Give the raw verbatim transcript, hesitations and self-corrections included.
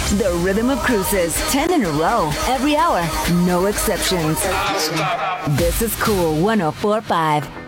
The Rhythm of Cruises, ten in a row, every hour, no exceptions. This is Cool one oh four point five.